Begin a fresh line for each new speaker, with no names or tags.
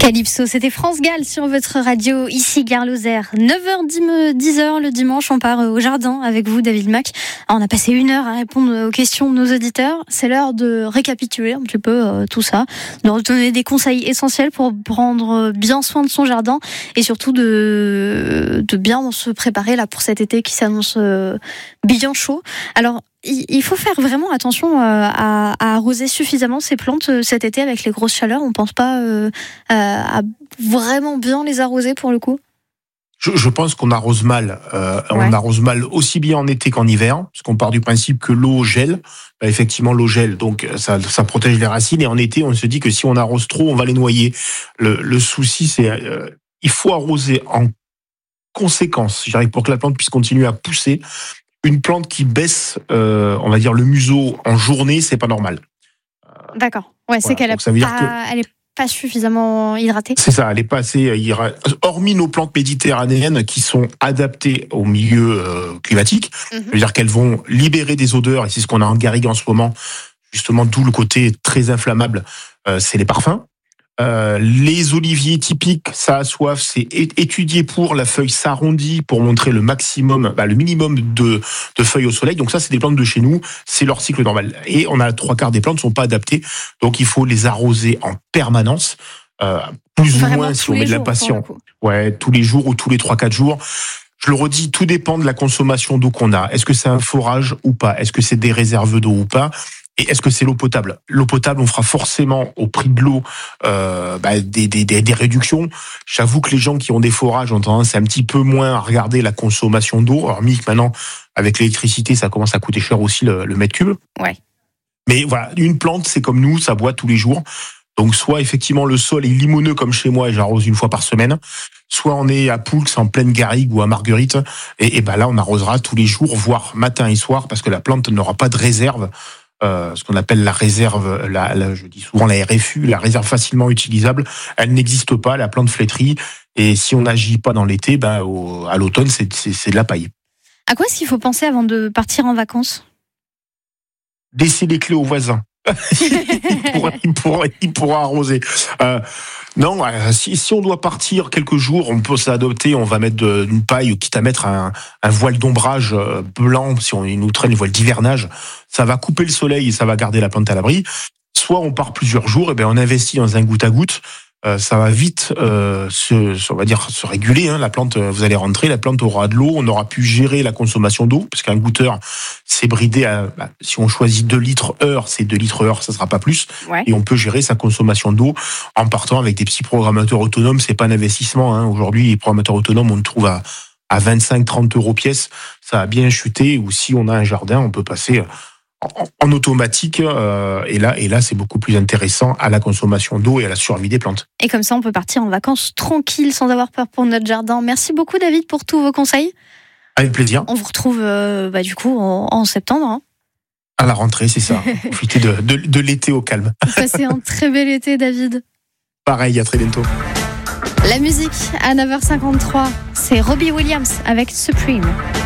Calypso, c'était France Gall sur votre radio, ici Gare Lozère. 9h10 le dimanche, on part au jardin avec vous, David Mac. Alors, on a passé 1 heure à répondre aux questions de nos auditeurs. C'est l'heure de récapituler un petit peu tout ça, de redonner des conseils essentiels pour prendre bien soin de son jardin et surtout de bien se préparer là pour cet été qui s'annonce bien chaud. Alors, il faut faire vraiment attention à arroser suffisamment ces plantes cet été avec les grosses chaleurs. On ne pense pas à vraiment bien les arroser pour le coup.
Je pense qu'on arrose mal. On arrose mal aussi bien en été qu'en hiver, parce qu'on part du principe que l'eau gèle. Effectivement, l'eau gèle, donc ça protège les racines. Et en été, on se dit que si on arrose trop, on va les noyer. Le souci, c'est il faut arroser en conséquence, je dirais, pour que la plante puisse continuer à pousser. Une plante qui baisse, on va dire, le museau en journée, c'est pas normal.
D'accord. Ouais, c'est qu'elle elle est pas suffisamment hydratée.
C'est ça, elle est pas assez hydratée. Hormis nos plantes méditerranéennes qui sont adaptées au milieu climatique, c'est-à-dire qu'elles vont libérer des odeurs, et c'est ce qu'on a en garrigue en ce moment, justement, d'où le côté très inflammable, c'est les parfums. Les oliviers typiques, ça a soif, c'est étudié pour la feuille s'arrondit pour montrer le maximum, le minimum de feuilles au soleil. Donc ça, c'est des plantes de chez nous, c'est leur cycle normal. Et on a 3/4 des plantes ne sont pas adaptées, donc il faut les arroser en permanence, plus ou moins si on met de la passion. Ouais, tous les jours ou tous les 3-4 jours. Je le redis, tout dépend de la consommation d'eau qu'on a. Est-ce que c'est un forage ou pas? Est-ce que c'est des réserves d'eau ou pas? Et est-ce que c'est l'eau potable? L'eau potable, on fera forcément au prix de l'eau des réductions. J'avoue que les gens qui ont des forages ont tendance un petit peu moins à regarder la consommation d'eau. Hormis que maintenant, avec l'électricité, ça commence à coûter cher aussi le mètre cube.
Ouais.
Mais voilà, une plante, c'est comme nous, ça boit tous les jours. Donc soit effectivement le sol est limoneux comme chez moi et j'arrose 1 fois par semaine, soit on est à Poulx en pleine garrigue ou à Marguerite et là on arrosera tous les jours, voire matin et soir, parce que la plante n'aura pas de réserve. Ce qu'on appelle la réserve, je dis souvent la RFU, la réserve facilement utilisable, elle n'existe pas, la plante flétrit, et si on n'agit pas dans l'été, à l'automne, c'est de la paille.
À quoi est-ce qu'il faut penser avant de partir en vacances?
Laisser les clés aux voisins. il pourra arroser. Non, si on doit partir quelques jours, on peut s'adopter, on va mettre une paille, quitte à mettre un voile d'ombrage blanc, si il nous traîne le voile d'hivernage, ça va couper le soleil et ça va garder la plante à l'abri. Soit on part plusieurs jours, et on investit dans un goutte à goutte, ça va vite se réguler. La plante, vous allez rentrer, la plante aura de l'eau, on aura pu gérer la consommation d'eau, parce qu'un goutteur, c'est bridé à, si on choisit 2 litres heure, c'est 2 litres heure, ça sera pas plus.
Ouais.
Et on peut gérer sa consommation d'eau en partant avec des petits programmateurs autonomes. C'est pas un investissement. Aujourd'hui, les programmateurs autonomes, on le trouve à 25-30 euros pièce. Ça a bien chuté. Ou si on a un jardin, on peut passer en automatique, et là c'est beaucoup plus intéressant à la consommation d'eau et à la survie des plantes.
Et comme ça on peut partir en vacances tranquille sans avoir peur pour notre jardin. Merci beaucoup David pour tous vos conseils.
Avec plaisir.
On vous retrouve du coup en septembre.
À la rentrée, c'est ça. Profitez de l'été au calme.
Passez un très bel été David.
Pareil, à très bientôt.
La musique à 9h53, c'est Robbie Williams avec Supreme.